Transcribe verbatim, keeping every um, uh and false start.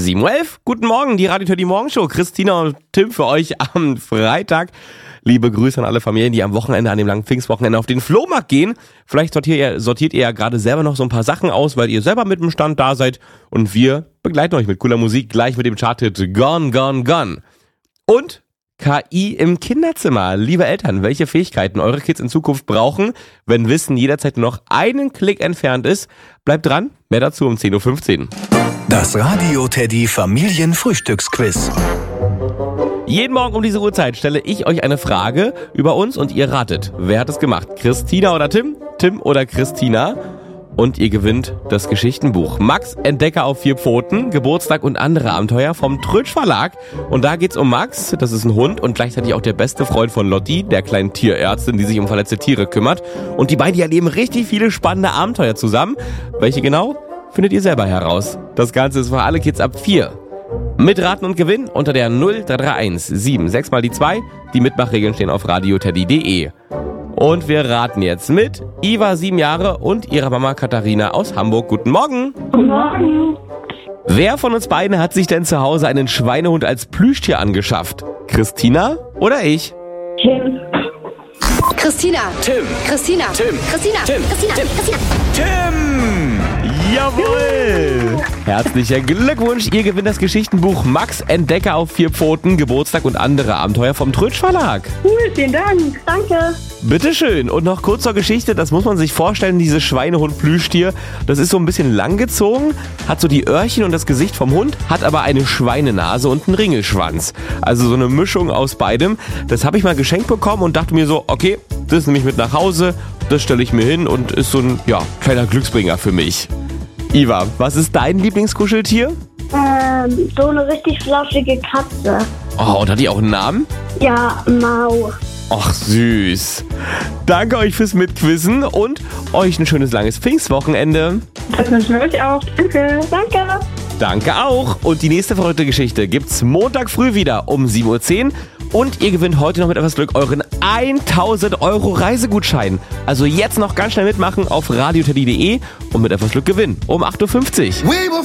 sieben Uhr elf. Guten Morgen, die Radio Teddy Morgenshow. Christina und Tim für euch am Freitag. Liebe Grüße an alle Familien, die am Wochenende, an dem langen Pfingstwochenende auf den Flohmarkt gehen. Vielleicht sortiert ihr, sortiert ihr ja gerade selber noch so ein paar Sachen aus, weil ihr selber mit dem Stand da seid. Und wir begleiten euch mit cooler Musik gleich mit dem Charthit Gone, Gone, Gone. Und K I im Kinderzimmer. Liebe Eltern, welche Fähigkeiten eure Kids in Zukunft brauchen, wenn Wissen jederzeit nur noch einen Klick entfernt ist? Bleibt dran, mehr dazu um zehn Uhr fünfzehn. Das Radio Teddy Familienfrühstücksquiz. Jeden Morgen um diese Uhrzeit stelle ich euch eine Frage über uns und ihr ratet. Wer hat es gemacht? Christina oder Tim? Tim oder Christina? Und ihr gewinnt das Geschichtenbuch Max, Entdecker auf vier Pfoten, Geburtstag und andere Abenteuer vom Trötsch Verlag. Und da geht's um Max, das ist ein Hund und gleichzeitig auch der beste Freund von Lotti, der kleinen Tierärztin, die sich um verletzte Tiere kümmert. Und die beiden erleben richtig viele spannende Abenteuer zusammen. Welche genau? Findet ihr selber heraus. Das Ganze ist für alle Kids ab vier. Mitraten und gewinnen unter der null drei drei eins sieben sechs mal die zwei. Die Mitmachregeln stehen auf radioteddy punkt de. Und wir raten jetzt mit Iva, sieben Jahre, und ihrer Mama Katharina aus Hamburg. Guten Morgen. Guten Morgen. Wer von uns beiden hat sich denn zu Hause einen Schweinehund als Plüschtier angeschafft? Christina oder ich? Tim. Christina. Tim. Christina. Tim. Christina. Tim. Christina. Tim. Christina. Tim! Jawohl! Herzlichen Glückwunsch, ihr gewinnt das Geschichtenbuch Max, Entdecker auf vier Pfoten, Geburtstag und andere Abenteuer vom Trötsch Verlag. Cool, vielen Dank. Danke. Bitteschön. Und noch kurz zur Geschichte, das muss man sich vorstellen, dieses Schweinehund-Plüschtier, das ist so ein bisschen langgezogen, hat so die Öhrchen und das Gesicht vom Hund, hat aber eine Schweinenase und einen Ringelschwanz. Also so eine Mischung aus beidem. Das habe ich mal geschenkt bekommen und dachte mir so, okay, das nehme ich mit nach Hause, das stelle ich mir hin und ist so ein, ja, kleiner Glücksbringer für mich. Iva, was ist dein Lieblingskuscheltier? Ähm, so eine richtig flauschige Katze. Oh, und hat die auch einen Namen? Ja, Mau. Ach, süß. Danke euch fürs Mitquizzen und euch ein schönes langes Pfingstwochenende. Das wünschen wir euch auch. Danke. Danke. Danke auch. Und die nächste verrückte Geschichte gibt's Montag früh wieder um sieben Uhr zehn. Und ihr gewinnt heute noch mit etwas Glück euren tausend Euro Reisegutschein. Also jetzt noch ganz schnell mitmachen auf radioteddy punkt de und mit etwas Glück gewinnen um acht Uhr fünfzig.